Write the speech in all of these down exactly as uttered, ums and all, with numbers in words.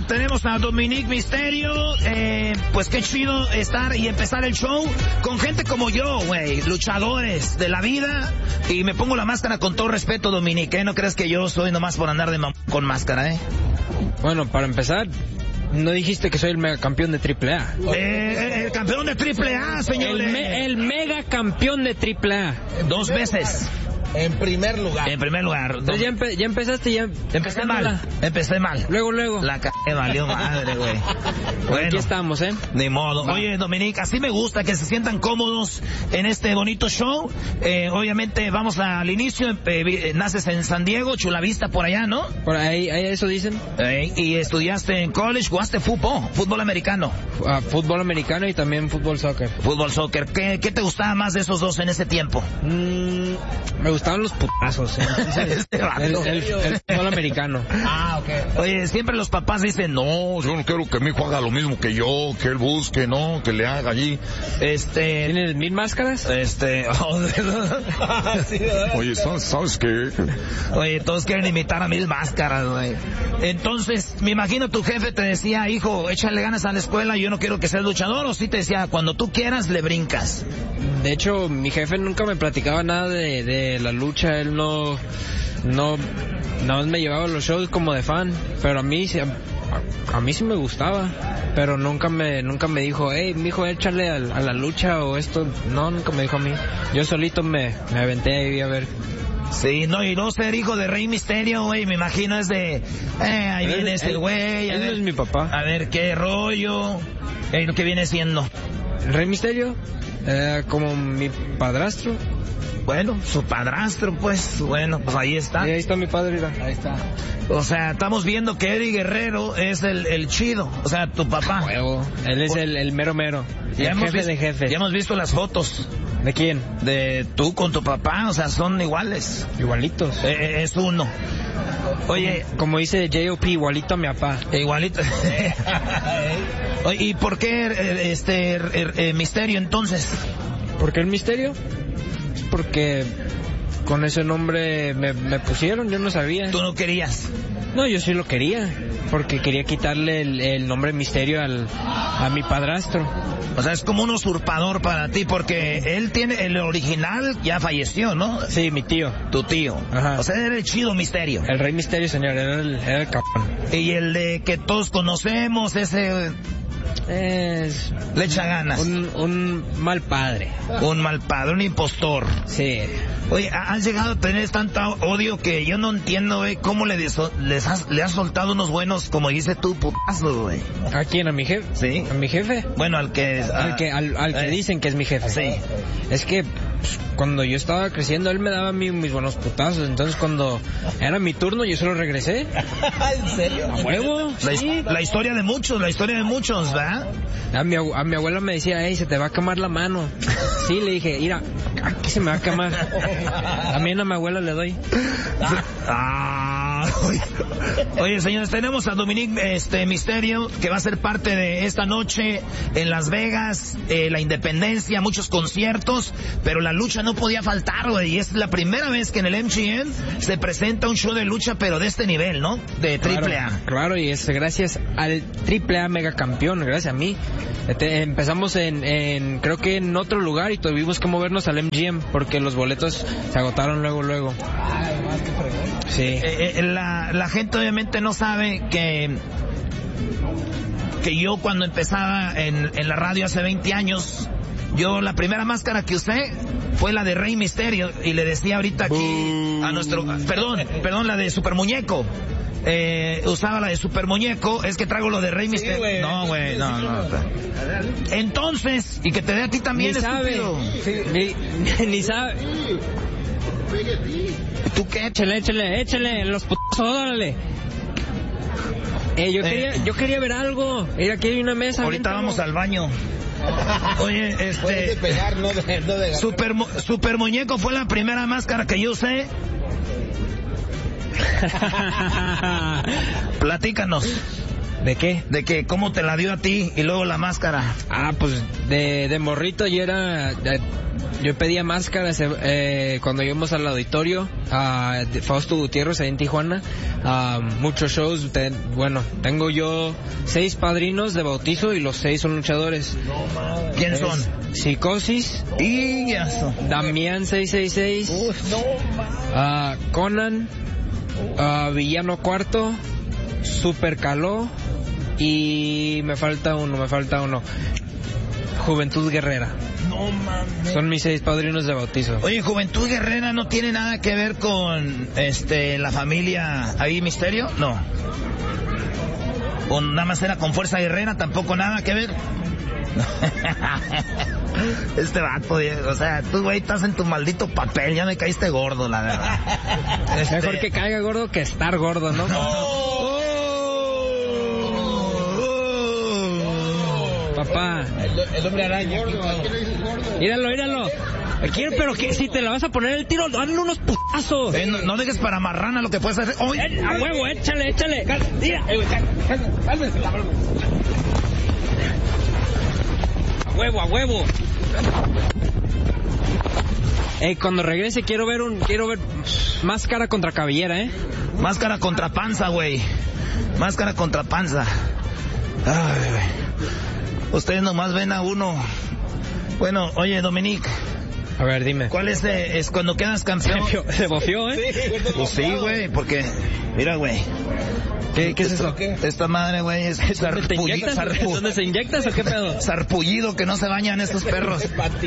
tenemos a Dominic Mysterio. Eh, pues qué chido estar y empezar el show con gente como yo, güey. Luchadores de la vida. Y me pongo la máscara con todo respeto, Dominic, ¿eh? No creas que yo soy nomás por andar de mam- con máscara, ¿eh? Bueno, para empezar, no dijiste que soy el megacampeón de triple A. Eh, el campeón de triple A, señor. El, me, el megacampeón de triple A. Dos veces. En primer lugar. En primer lugar. Entonces ya, empe, ya empezaste ya. Empecé mal. Empecé mal. Luego, luego. La c... valió madre, güey. Bueno, aquí estamos, ¿eh? Ni modo. Va. Oye, Dominic, así me gusta que se sientan cómodos en este bonito show. Eh, obviamente, vamos al inicio. Eh, naces en San Diego, Chula Vista, por allá, ¿no? Por ahí, ahí eso dicen. Eh, y estudiaste en college, jugaste fútbol, fútbol americano. Uh, fútbol americano y también fútbol soccer. Fútbol soccer. ¿Qué, qué te gustaba más de esos dos en ese tiempo? Mm, me gustaban los putazos. ¿eh? este el, el, el fútbol americano. Ah, ok. Oye, siempre los papás dicen, no, yo no quiero que mi hijo haga lo mismo que yo, que él busque, no, que le haga allí. Este... ¿Tienes mil máscaras? Este... Oh, Oye, ¿sabes, ¿sabes qué? Oye, todos quieren imitar a Mil Máscaras, güey. Entonces, me imagino tu jefe te decía, hijo, échale ganas a la escuela, yo no quiero que seas luchador, o sí te decía, cuando tú quieras, le brincas. De hecho, mi jefe nunca me platicaba nada de, de la lucha, él no... No... Nada más me llevaba a los shows como de fan, pero a mí... A, a mí sí me gustaba, pero nunca me nunca me dijo, hey, mijo, échale a, a la lucha o esto. No, nunca me dijo a mí. Yo solito me, me aventé ahí a ver. Sí, no, y no ser hijo de Rey Mysterio, güey, me imagino es de, eh, ahí viene ese güey. Él es mi papá. A ver, qué rollo, eh, ¿qué viene siendo? ¿El Rey Mysterio? Eh, como mi padrastro. Bueno, su padrastro, pues, bueno, pues ahí está. Y ahí está mi padre, mira. Ahí está. O sea, estamos viendo que Eddie Guerrero es el, el chido, o sea, tu papá. Huevo. Él es el, el mero mero. Ya el jefe visto, de jefes. Ya hemos visto las fotos. ¿De quién? De tú con tu papá, o sea, son iguales. Igualitos. Eh, es uno. Oye, como, como dice J O P, igualito a mi papá. Igualito. Oye, ¿y por qué este eh, eh, Misterio entonces? ¿Por qué el Misterio? Porque con ese nombre me, me pusieron, yo no sabía. ¿Tú no querías? No, yo sí lo quería, porque quería quitarle el, el nombre Misterio al, a mi padrastro. O sea, es como un usurpador para ti, porque él tiene, el original ya falleció, ¿no? Sí, mi tío. Tu tío. Ajá. O sea, era el chido Misterio. El Rey Misterio, señor, era el, era el cabrón. Y el de que todos conocemos, ese... Es... Le echa ganas. Un, un mal padre. Un mal padre, un impostor. Sí. Oye, has llegado a tener tanto odio que yo no entiendo, güey, cómo le, deso- les has, le has soltado unos buenos, como dice tú, putazo, güey. ¿A quién? ¿A mi jefe? Sí. ¿A mi jefe? Bueno, al que... A, al que, al, al que eh, dicen que es mi jefe. Sí. Es que pues, cuando yo estaba creciendo, él me daba a mí mis buenos putazos. Entonces, cuando era mi turno, yo se lo regresé. ¿En serio? ¿A huevo? La, Sí. la historia de muchos, la historia de muchos, ¿verdad? A mi, a mi abuela me decía, hey, se te va a quemar la mano. Sí, le dije, mira, aquí se me va a quemar. También a mi abuela le doy. Ah, oye, oye, señores, tenemos a Dominic este, Mysterio, que va a ser parte de esta noche en Las Vegas, eh, la Independencia, muchos conciertos, pero la lucha no podía faltar, güey, y es la primera vez que en el M G M se presenta un show de lucha, pero de este nivel, ¿no? De triple A. Claro, claro, y es gracias al triple A mega campeón, gracias a mí. Este, empezamos en, en, creo que en otro lugar y tuvimos que movernos al M G M porque los boletos se agotaron luego, luego. Sí. Eh, eh, la, la gente obviamente no sabe que que yo cuando empezaba en, en la radio hace veinte años, yo la primera máscara que usé fue la de Rey Mysterio y le decía ahorita aquí a nuestro, perdón, perdón, la de Super Muñeco. Eh, usaba la de Super Muñeco, es que traigo lo de Rey Mysterio. Sí, no, güey, no, no. Entonces, y que te dé a ti también, ni estúpido. Sabe. Ni, ni sabe. ¿Tú qué? Échale, échale, échale, los putazos, órale. Eh, yo, Eh. quería, yo quería ver algo. Mira, aquí hay una mesa. Ahorita aviéntalo. vamos al baño. Oye, Puedes de este... pegar, no de, no de Super, Mu- Super Muñeco fue la primera máscara que yo usé. Platícanos. ¿De qué? De que cómo te la dio a ti y luego la máscara. Ah, pues de, de morrito yo era... De, yo pedía máscaras eh, cuando íbamos al auditorio a uh, Fausto Gutiérrez ahí en Tijuana. Uh, muchos shows. Te, bueno, tengo yo seis padrinos de bautizo y los seis son luchadores. No mames. ¿Quiénes son? Psicosis. Y ya son. Damián seiscientos sesenta y seis. Uf, no mames. Uh, Conan. Uh, Villano Cuarto. Super Caló. Y me falta uno, me falta uno. Juventud Guerrera. No mames. Son mis seis padrinos de bautizo. Oye, Juventud Guerrera no tiene nada que ver con este la familia ahí Misterio, no. O nada más era con Fuerza Guerrera, tampoco nada que ver. Este vato, o sea, tú güey estás en tu maldito papel, ya me caíste gordo, la verdad. Este... Mejor que caiga gordo que estar gordo, ¿no? No. Papá. El, el hombre araña. Míralo, míralo. Quiero, pero que si te la vas a poner el tiro, dale unos putazos. Eh, no, no dejes para marrana lo que puedes hacer. ¡Oye! Eh, a huevo, échale, échale. Mira. A huevo, a huevo. Eh, cuando regrese quiero ver un, quiero ver máscara contra cabellera, ¿eh? Máscara contra panza, güey. Máscara contra panza. Ay, güey. Ustedes nomás ven a uno. Bueno, oye, Dominique. A ver, dime. ¿Cuál es, eh, es cuando quedas campeón? Se bofió, ¿eh? Sí, pues sí, güey, porque... Mira, güey. ¿Qué, ¿Qué es eso? ¿Qué? Esta madre, güey, es ¿Dónde te inyectas? sarpullido. ¿Dónde se inyectas o qué pedo? Sarpullido, que no se bañan estos perros.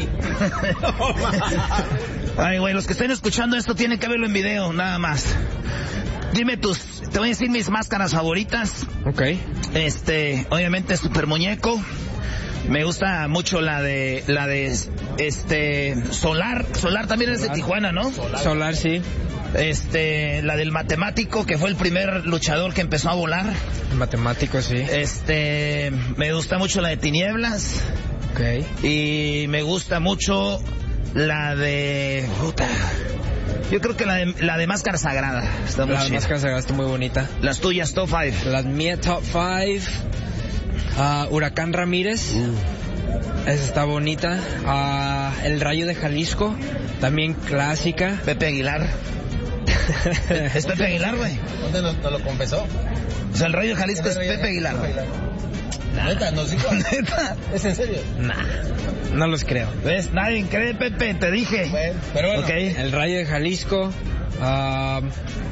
Ay, güey, los que estén escuchando esto tienen que verlo en video, nada más. Dime tus... Te voy a decir mis máscaras favoritas. Ok. Este, obviamente, Super Muñeco. Me gusta mucho la de, la de, este, Solar. Solar también Solar. Es de Tijuana, ¿no? Solar. Solar, sí. Este, la del Matemático, que fue el primer luchador que empezó a volar. Matemático, sí. Este, me gusta mucho la de Tinieblas. Ok. Y me gusta mucho la de... Puta. Yo creo que la de, la de Máscara Sagrada está muy La chida. Máscara Sagrada está muy bonita. Las tuyas, top five. Las mías, top five. Uh, Huracán Ramírez. Uh. Esa está bonita. Uh, el Rayo de Jalisco. También clásica. Pepe Aguilar. ¿Es Pepe Aguilar, güey? ¿Dónde nos, nos lo confesó? O sea, el Rayo de Jalisco es Pepe Aguilar. Nah. ¿Neta? ¿Nos dijo? ¿Neta? ¿Es en serio? Nah, no los creo. ¿Ves? Nadie cree, Pepe, te dije. Bueno, pero bueno. Okay. El Rayo de Jalisco. Uh,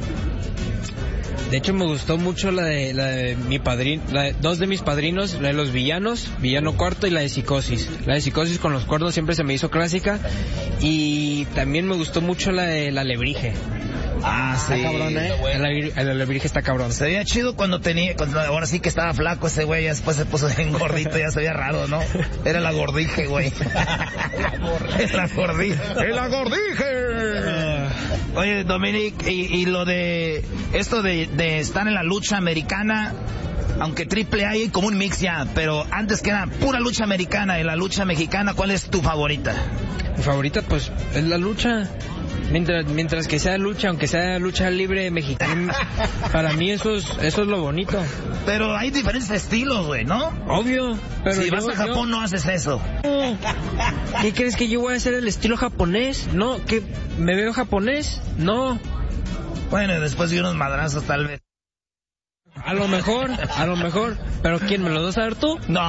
de hecho, me gustó mucho la de, la de mi padrino, la de, dos de mis padrinos, la de los villanos, Villano Cuarto y la de Psicosis. La de Psicosis con los cuernos siempre se me hizo clásica. Y también me gustó mucho la de la Alebrije. Ah, sí. Está cabrón, ¿eh? El, el Alebrije está cabrón. Se veía chido cuando tenía, cuando, ahora sí que estaba flaco ese güey, después se puso bien gordito, ya se veía raro, ¿no? Era la gordije, güey. Es la gordije. ¡Es la gordije! Oye, Dominic, y, y lo de, esto de, de estar en la lucha americana, aunque triple A hay como un mix ya, pero antes que era pura lucha americana y la lucha mexicana, ¿cuál es tu favorita? Mi favorita, pues, es la lucha. Mientras, mientras que sea lucha, aunque sea lucha libre mexicana, para mí eso es, eso es lo bonito. Pero hay diferentes estilos, güey, ¿no? Obvio. Pero si yo, vas a Japón yo... no haces eso. No. ¿Qué crees que yo voy a hacer el estilo japonés? No, ¿que me veo japonés? No. Bueno, después de unos madrazos tal vez. A lo mejor, a lo mejor. ¿Pero quién, me lo vas a dar tú? No,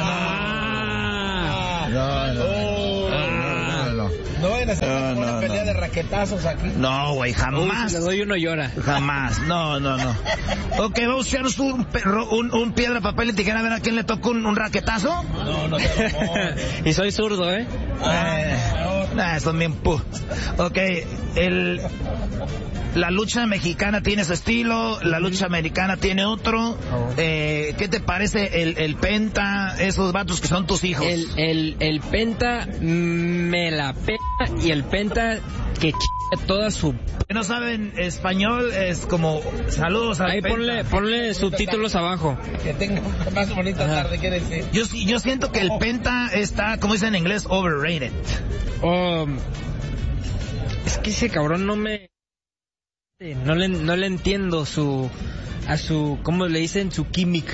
ah. no, no. no. No vayan a hacer no, una no, pelea no. de raquetazos aquí. No, güey, jamás. Uy, si le doy uno llora. Jamás, no, no, no. Ok, vamos a echarnos un, perro, un, un piedra, papel y tijera a ver a quién le toca un, un raquetazo. No, no, no. Y soy zurdo, ¿eh? eh nah, son bien pu. Ok, el... La lucha mexicana tiene su estilo, la lucha americana tiene otro. Eh, ¿Qué te parece el, el Penta, esos vatos que son tus hijos? El, el, el Penta me la pega y el Penta que ch... toda su... Que no saben español es como saludos al Ahí Penta. ponle, ponle subtítulos abajo. Que tenga más bonita Ajá. tarde, quiere decir. Yo, yo siento que el Penta está, como dicen en inglés, overrated. Oh, es que ese cabrón no me... No le, no le entiendo su a su, ¿cómo le dicen? Su química.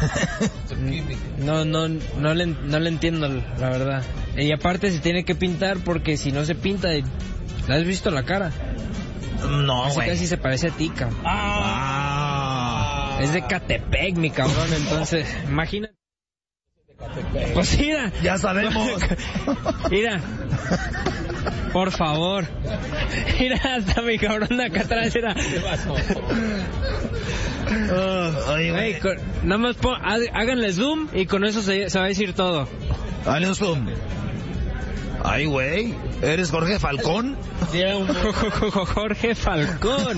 No, no, no le, no le entiendo, la verdad. Y aparte se tiene que pintar porque si no se pinta, ¿le has visto la cara? No, güey. Casi se parece a ti, cabrón. Ah. Es de Catepec, mi cabrón, entonces, imagínate. Pues mira. Ya sabemos. Mira. Por favor. Mira, hasta mi cabrón de acá atrás era. Oh, oye, güey. Hey, nada más pon, háganle zoom y con eso se, se va a decir todo. Dale un zoom. Ay, güey. ¿Eres Jorge Falcón? Sí, un... Jorge Falcón.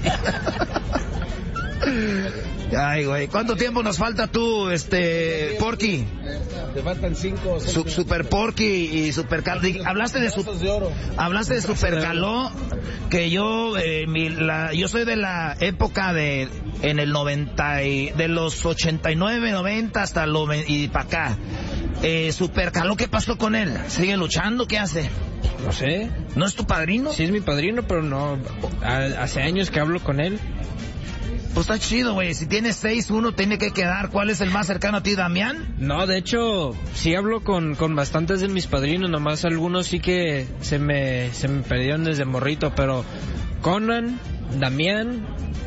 Ay, güey. ¿Cuánto tiempo nos falta tú, este, Porky? Te faltan cinco. Su, super Porky y Super Caló. Hablaste de su, hablaste de Super Caló, que yo, eh, mi, la, yo soy de la época de, en el noventa y, de los ochenta y nueve, noventa hasta lo, y para acá. Eh, Super Caló, ¿qué pasó con él? ¿Sigue luchando? ¿Qué hace? No sé. ¿No es tu padrino? Sí es mi padrino, pero no, hace años que hablo con él. Pues está chido, güey. Si tienes seis, uno tiene que quedar. ¿Cuál es el más cercano a ti, Damián? No, de hecho, sí hablo con, con bastantes de mis padrinos. Nomás algunos sí que se me, se me perdieron desde morrito. Pero Conan, Damián,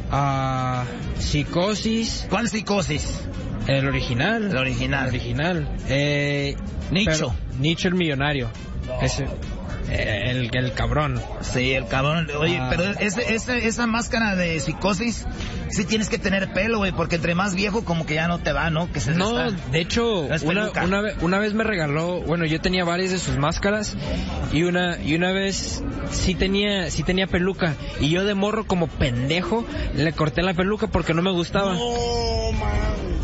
uh, Psicosis. ¿Cuál Psicosis? El original. El original. El original. Eh, Nicho. Nicho el millonario. No. Ese. El, el cabrón. Sí, el cabrón. Oye, ah. pero ese, ese, esa máscara de Psicosis, sí tienes que tener pelo, güey, porque entre más viejo como que ya no te va, ¿no? Que se no, está, de hecho, una, una, vez, una vez me regaló, bueno, yo tenía varias de sus máscaras y una y una vez sí tenía sí tenía peluca y yo de morro como pendejo le corté la peluca porque no me gustaba. No, man.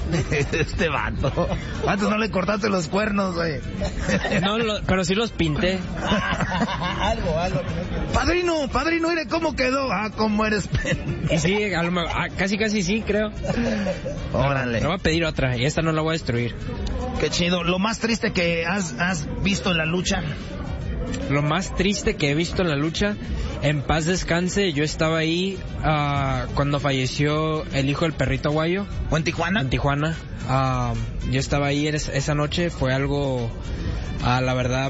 Este vato. Antes no le cortaste los cuernos, güey. No, lo, pero sí los pinté. algo, algo. Padrino, padrino, mire cómo quedó. Ah, cómo eres. Y sí, a lo mejor, ah, casi casi sí, creo. Órale. Me voy a pedir otra y esta no la voy a destruir. Qué chido. Lo más triste que has, has visto en la lucha. Lo más triste que he visto en la lucha, en paz descanse, yo estaba ahí uh, cuando falleció el hijo del perrito aguayo. ¿O en Tijuana? En Tijuana. Uh, yo estaba ahí esa noche, fue algo, uh, la verdad,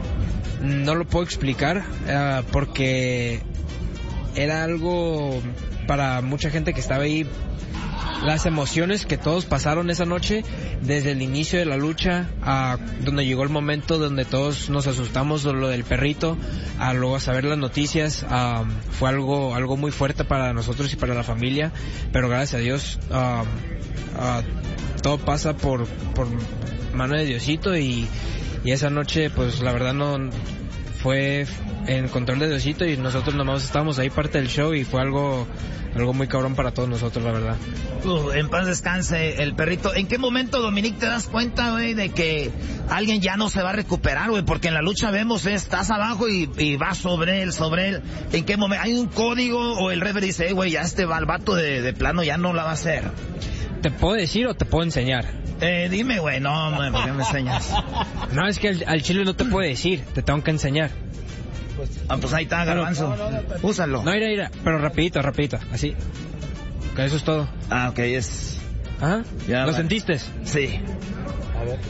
no lo puedo explicar, uh, porque era algo para mucha gente que estaba ahí. Las emociones que todos pasaron esa noche, desde el inicio de la lucha, a donde llegó el momento donde todos nos asustamos de lo del perrito, a luego a saber las noticias, a, fue algo algo muy fuerte para nosotros y para la familia, pero gracias a Dios a, a, todo pasa por por mano de Diosito y, y esa noche pues la verdad no fue en control de Diosito y nosotros nomás estábamos ahí parte del show y fue algo algo muy cabrón para todos nosotros, la verdad. Uh, en paz descanse el perrito. ¿En qué momento, Dominic, te das cuenta, güey, de que alguien ya no se va a recuperar, güey? Porque en la lucha vemos, eh, estás abajo y, y vas sobre él, sobre él. ¿En qué momento? ¿Hay un código o el referee dice, güey, ya este vato de, de plano ya no la va a hacer? ¿Te puedo decir o te puedo enseñar? Eh, dime, güey, no, güey, ¿por qué me enseñas? No, es que al, al chile no te puedo decir, te tengo que enseñar. Ah, pues ahí está, Garbanzo. Úsalo. No, mira, mira, pero rapidito, rapidito, así. Que eso es todo. Ah, ok, es... ¿Ah? Ya, ¿Lo vale. sentiste? Sí. A ver.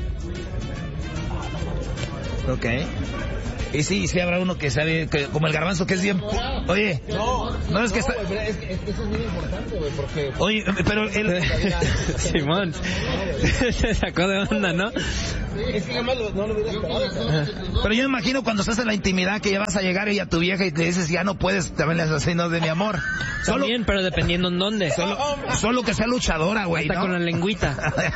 Ok. Y sí, sí habrá uno que sabe, que, como el Garbanzo, que es bien... Oye, no, no es que no, está... Wey, es, que, es que eso es muy importante, güey, porque... Oye, pero el... Simón, se sacó de onda, ¿no? Es que jamás lo, no lo hubiera esperado. Pero yo me imagino cuando estás en la intimidad que ya vas a llegar y a tu vieja y te dices, ya no puedes, también les asesinos de mi amor. Solo, también, pero dependiendo en dónde. Solo, solo que sea luchadora, güey, hasta ¿no? con la lengüita.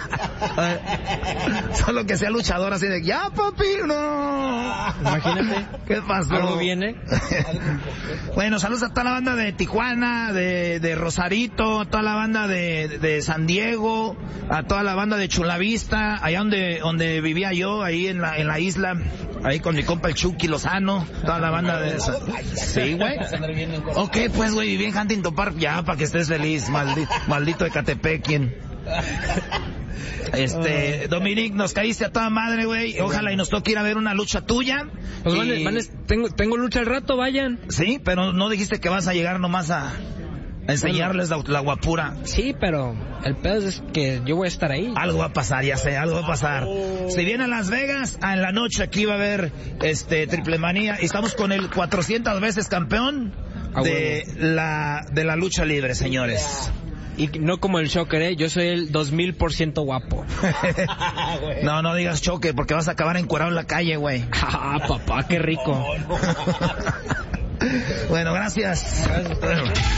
Solo que sea luchadora, así de, ya, papi, no. Imagínate. ¿Qué pasó? Algo viene. Bueno, saludos a toda la banda de Tijuana, de, de Rosarito, a toda la banda de, de San Diego, a toda la banda de Chulavista, allá donde, donde vivía yo, ahí en la, en la isla, ahí con mi compa el Chucky Lozano, toda la banda de... Sí, güey. Ok, pues, güey, viví en Huntington Park, ya, para que estés feliz, maldito, maldito Ecatepec, ¿quién? Este, Dominic, nos caíste a toda madre, güey. Ojalá y nos toque ir a ver una lucha tuya. Pues y... vale, vale, tengo, tengo lucha al rato, vayan. Sí, pero no dijiste que vas a llegar nomás a... Enseñarles la, la guapura. Sí, pero el pedo es que yo voy a estar ahí. Algo va a pasar, ya sé, algo va a pasar. Si viene a Las Vegas, en la noche aquí va a haber este Triple Manía. Y estamos con el cuatrocientas veces campeón de la, de la lucha libre, señores. Y no como el Shocker, ¿eh? Yo soy el dos mil por ciento guapo. No, no digas choque, porque vas a acabar encuerado en la calle, güey. Ah, papá, qué rico. Bueno, gracias. Gracias.